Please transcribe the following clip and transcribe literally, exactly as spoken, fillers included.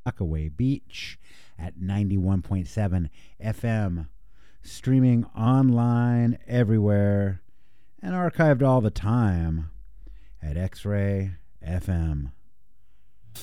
Rockaway Beach at ninety-one point seven F M, streaming online everywhere and archived all the time at x ray f m